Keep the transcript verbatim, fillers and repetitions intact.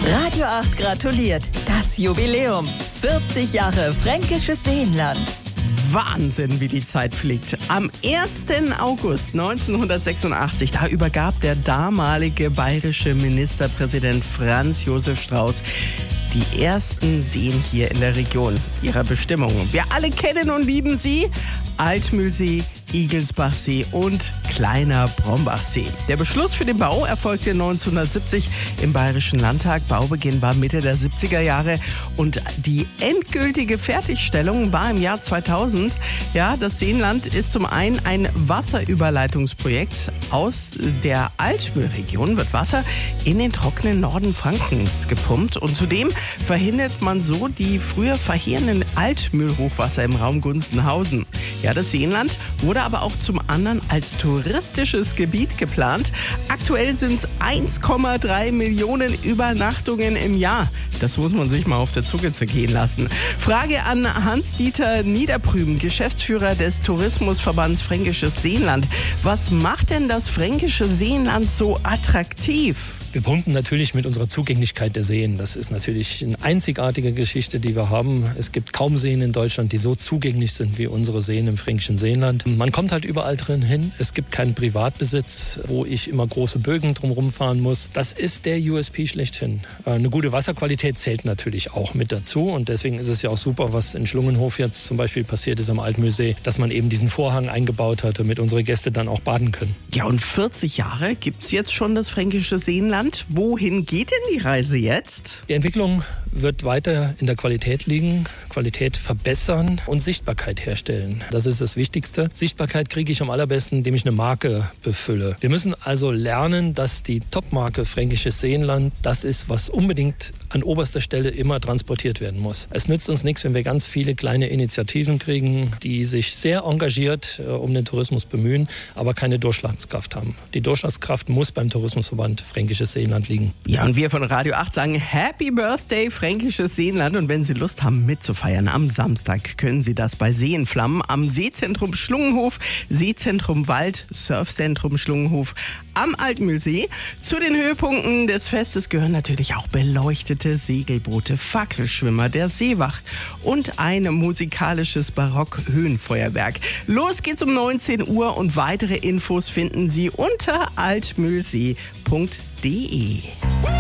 Radio acht gratuliert. Das Jubiläum. vierzig Jahre Fränkisches Seenland. Wahnsinn, wie die Zeit fliegt. Am ersten August neunzehnhundertsechsundachtzig, da übergab der damalige bayerische Ministerpräsident Franz Josef Strauß die ersten Seen hier in der Region ihrer Bestimmung. Wir alle kennen und lieben sie. Altmühlsee, Igelsbachsee und Kleiner Brombachsee. Der Beschluss für den Bau erfolgte neunzehnhundertsiebzig im Bayerischen Landtag. Baubeginn war Mitte der siebziger Jahre und die endgültige Fertigstellung war im Jahr zweitausend. Ja, das Seenland ist zum einen ein Wasserüberleitungsprojekt. Aus der Altmühlregion wird Wasser in den trockenen Norden Frankens gepumpt und zudem verhindert man so die früher verheerenden Altmühlhochwasser im Raum Gunzenhausen. Ja, das Seenland wurde aber auch zum anderen als touristisches Gebiet geplant. Aktuell sind es eins Komma drei Millionen Übernachtungen im Jahr. Das muss man sich mal auf der Zunge zergehen lassen. Frage an Hans-Dieter Niederprüben, Geschäftsführer des Tourismusverbands Fränkisches Seenland. Was macht denn das Fränkische Seenland so attraktiv? Wir punkten natürlich mit unserer Zugänglichkeit der Seen. Das ist natürlich eine einzigartige Geschichte, die wir haben. Es gibt kaum Seen in Deutschland, die so zugänglich sind wie unsere Seen im Fränkischen Seenland. Man kommt halt überall drin hin. Es gibt keinen Privatbesitz, wo ich immer große Bögen drumherum fahren muss. Das ist der U S P schlechthin. Eine gute Wasserqualität zählt natürlich auch mit dazu. Und deswegen ist es ja auch super, was in Schlungenhof jetzt zum Beispiel passiert ist am Altmühlsee, dass man eben diesen Vorhang eingebaut hat, damit unsere Gäste dann auch baden können. Ja, und vierzig Jahre gibt es jetzt schon das Fränkische Seenland. Wohin geht denn die Reise jetzt? Die Entwicklung wird weiter in der Qualität liegen, Qualität verbessern und Sichtbarkeit herstellen. Das ist das Wichtigste. Sichtbarkeit kriege ich am allerbesten, indem ich eine Marke befülle. Wir müssen also lernen, dass die Topmarke Fränkisches Seenland das ist, was unbedingt an oberster Stelle immer transportiert werden muss. Es nützt uns nichts, wenn wir ganz viele kleine Initiativen kriegen, die sich sehr engagiert äh, um den Tourismus bemühen, aber keine Durchschlagskraft haben. Die Durchschlagskraft muss beim Tourismusverband Fränkisches Seenland liegen. Ja, und wir von Radio acht sagen Happy Birthday Fränkisches Seenland. Und wenn Sie Lust haben mitzufeiern, am Samstag können Sie das bei Seenflammen am Seezentrum Schlungenhof, Seezentrum Wald, Surfzentrum Schlungenhof am Altmühlsee. Zu den Höhepunkten des Festes gehören natürlich auch beleuchtete Segelboote, Fackelschwimmer, der Seewach und ein musikalisches Barock-Höhenfeuerwerk. Los geht's um neunzehn Uhr und weitere Infos finden Sie unter altmühlsee punkt de.